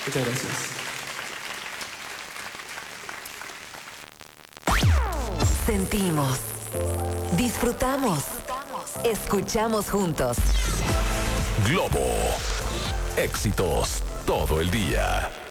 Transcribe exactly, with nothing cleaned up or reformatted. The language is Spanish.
Muchas gracias. Sentimos, disfrutamos, escuchamos juntos. Globo. Éxitos todo el día.